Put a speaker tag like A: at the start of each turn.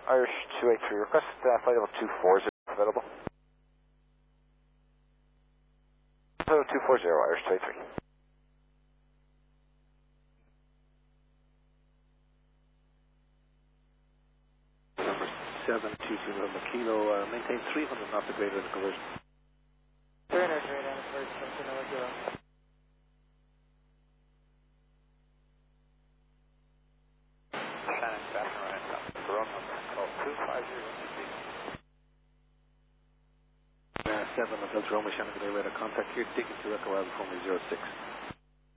A: Irish 283, request flight level 240 available. Level 240, Irish 283.
B: Number 722 November Kilo, maintain 300 knots of greater than conversion.
C: Turner's right on the first, 17 November Kilo.
D: Shannon, Jackson, right now. Corona, call 250.
B: 7 Hotel Roma, Shannon, radar contact here, taking to Echo Alpha 06.